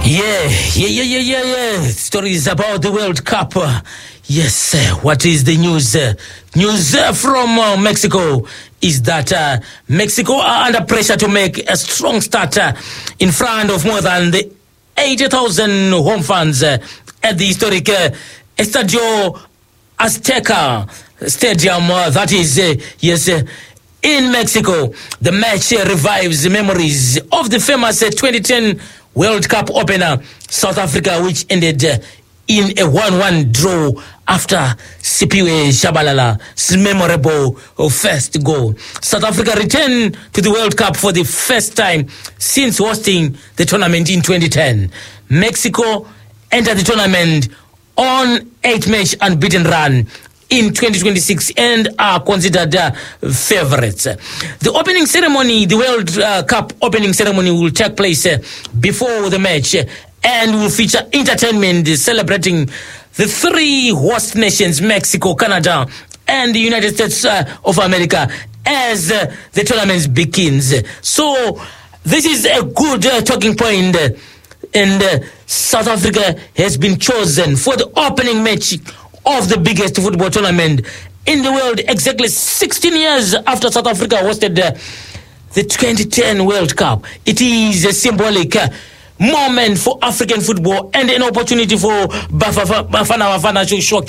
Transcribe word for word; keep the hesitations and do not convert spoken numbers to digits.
Yeah, yeah, yeah, yeah, yeah, yeah. Stories about the World Cup. Uh, yes, uh, what is the news? Uh, news uh, from uh, Mexico is that uh, Mexico are under pressure to make a strong start uh, in front of more than the eighty thousand home fans uh, at the historic uh, Estadio Azteca Stadium. Uh, that is, uh, yes, uh, in Mexico. The match uh, revives memories of the famous uh, twenty ten World Cup opener, South Africa, which ended uh, in a one one draw after Siphiwe Tshabalala's memorable uh, first goal. South Africa returned to the World Cup for the first time since hosting the tournament in twenty ten. Mexico entered the tournament on eight-match unbeaten run in twenty twenty-six and are considered uh, favorites. The opening ceremony, the World uh, Cup opening ceremony, will take place uh, before the match uh, and will feature entertainment celebrating the three host nations, Mexico, Canada, and the United States uh, of America, as uh, the tournament begins. So this is a good uh, talking point, uh, and uh, South Africa has been chosen for the opening match of the biggest football tournament in the world, exactly sixteen years after South Africa hosted uh, the twenty ten World Cup. It is a symbolic uh, moment for African football and an opportunity for Bafana Bafana to show